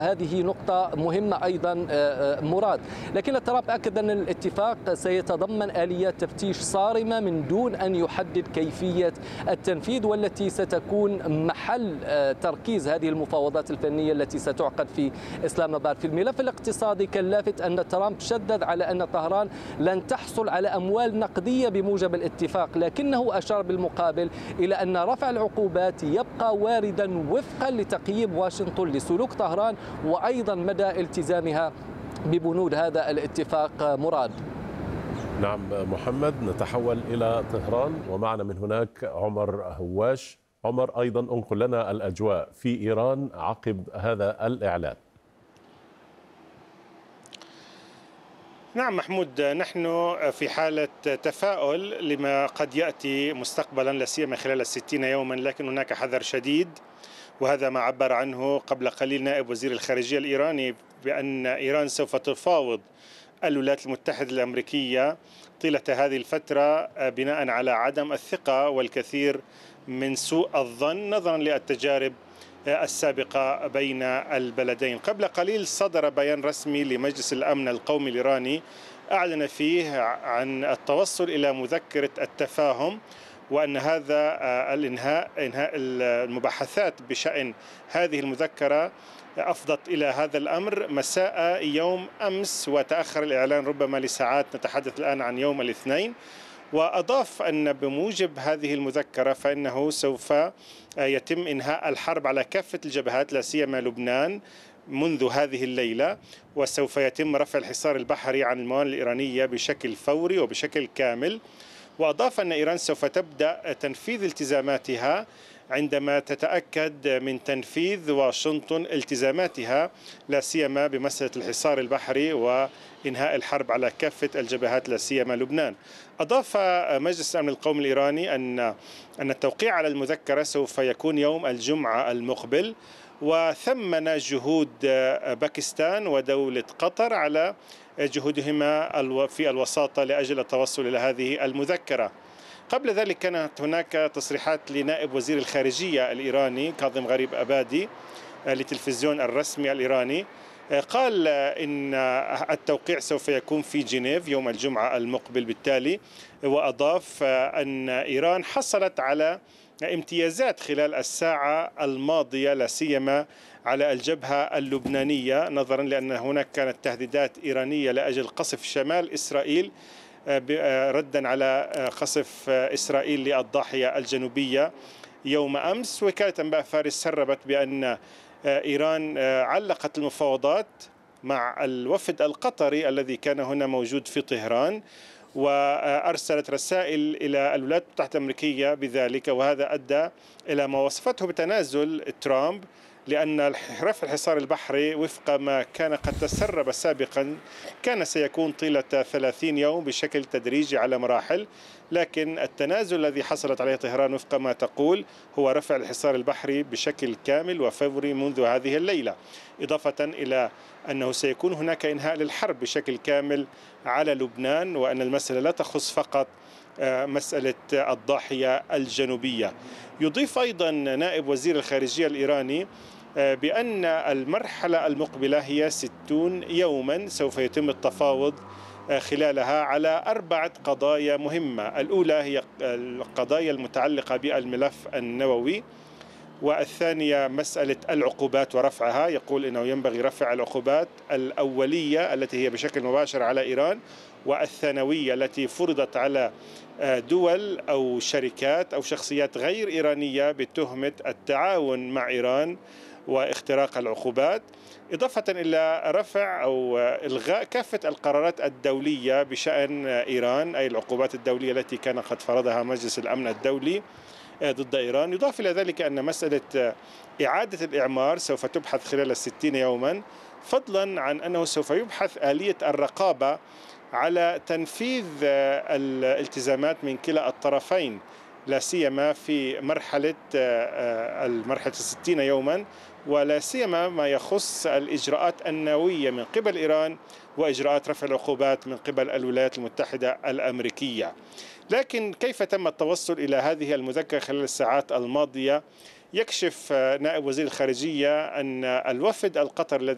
هذه نقطة مهمة أيضا مراد، لكن ترامب أكد أن الاتفاق سيتضمن آليات تفتيش صارمة من دون أن يحدد كيفية التنفيذ، والتي ستكون محل تركيز هذه المفاوضات الفنية التي ستعقد في إسلام آباد. في الملف الاقتصادي كان لافت أن ترامب شدد على أن طهران لن تحصل على أموال نقدية بموجب الاتفاق، لكنه أشار بالمقابل إلى أن رفع العقوبات يبقى واردا وفقا لتقييم واشنطن لسلوك طهران وأيضا مدى التزامها ببنود هذا الاتفاق. مراد. نعم محمد، نتحول إلى طهران ومعنا من هناك عمر هواش. عمر، أيضا انقل لنا الأجواء في إيران عقب هذا الإعلان. نعم محمود، نحن في حالة تفاؤل لما قد يأتي مستقبلا، لا سيما خلال 60 يوما، لكن هناك حذر شديد، وهذا ما عبر عنه قبل قليل نائب وزير الخارجية الإيراني بأن إيران سوف تفاوض الولايات المتحدة الأمريكية طيلة هذه الفترة بناء على عدم الثقة والكثير من سوء الظن نظرا للتجارب السابقة بين البلدين. قبل قليل صدر بيان رسمي لمجلس الأمن القومي الإيراني أعلن فيه عن التوصل إلى مذكرة التفاهم، وأن هذا إنهاء المباحثات بشأن هذه المذكرة أفضت إلى هذا الأمر مساء يوم أمس، وتأخر الإعلان ربما لساعات، نتحدث الآن عن يوم الاثنين. وأضاف أن بموجب هذه المذكرة فإنه سوف يتم إنهاء الحرب على كافة الجبهات، لا سيما لبنان، منذ هذه الليلة، وسوف يتم رفع الحصار البحري عن الموانئ الإيرانية بشكل فوري وبشكل كامل. وأضاف أن إيران سوف تبدأ تنفيذ التزاماتها عندما تتأكد من تنفيذ واشنطن التزاماتها، لا سيما بمسألة الحصار البحري وإنهاء الحرب على كافة الجبهات، لا سيما لبنان. أضاف مجلس الأمن القومي الإيراني أن التوقيع على المذكرة سوف يكون يوم الجمعة المقبل، وثمن جهود باكستان ودولة قطر على جهودهما في الوساطة لأجل التوصل إلى هذه المذكرة. قبل ذلك كانت هناك تصريحات لنائب وزير الخارجية الإيراني كاظم غريب أبادي للتلفزيون الرسمي الإيراني، قال إن التوقيع سوف يكون في جنيف يوم الجمعة المقبل بالتالي. وأضاف أن إيران حصلت على امتيازات خلال الساعة الماضية، لا سيما على الجبهة اللبنانية، نظرا لأن هناك كانت تهديدات إيرانية لأجل قصف شمال إسرائيل ردا على قصف إسرائيل للضاحية الجنوبية يوم أمس. وكالة أنباء فارس سربت بأن إيران علقت المفاوضات مع الوفد القطري الذي كان هنا موجود في طهران، وأرسلت رسائل إلى الولايات المتحدة الأمريكية بذلك، وهذا أدى إلى ما وصفته بتنازل ترامب، لأن رفع الحصار البحري وفق ما كان قد تسرب سابقا كان سيكون طيلة 30 يوم بشكل تدريجي على مراحل، لكن التنازل الذي حصلت عليه طهران وفق ما تقول هو رفع الحصار البحري بشكل كامل وفوري منذ هذه الليلة، إضافة إلى أنه سيكون هناك إنهاء للحرب بشكل كامل على لبنان، وأن المسألة لا تخص فقط مسألة الضاحية الجنوبية. يضيف أيضا نائب وزير الخارجية الإيراني بأن المرحلة المقبلة هي 60 يوما سوف يتم التفاوض خلالها على 4 قضايا مهمة. الأولى هي القضايا المتعلقة بالملف النووي، والثانية مسألة العقوبات ورفعها، يقول إنه ينبغي رفع العقوبات الأولية التي هي بشكل مباشر على إيران، والثانوية التي فرضت على دول أو شركات أو شخصيات غير إيرانية بتهمة التعاون مع إيران واختراق العقوبات، إضافة إلى رفع أو إلغاء كافة القرارات الدولية بشأن إيران، أي العقوبات الدولية التي كان قد فرضها مجلس الأمن الدولي ضد إيران. يضاف إلى ذلك أن مسألة إعادة الإعمار سوف تبحث خلال 60 يوما، فضلا عن أنه سوف يبحث آلية الرقابة على تنفيذ الالتزامات من كلا الطرفين، لا سيما في مرحلة 60 يوما، ولا سيما ما يخص الإجراءات النووية من قبل إيران وإجراءات رفع العقوبات من قبل الولايات المتحدة الأمريكية. لكن كيف تم التوصل إلى هذه المذكرة خلال الساعات الماضية؟ يكشف نائب وزير الخارجية أن الوفد القطري الذي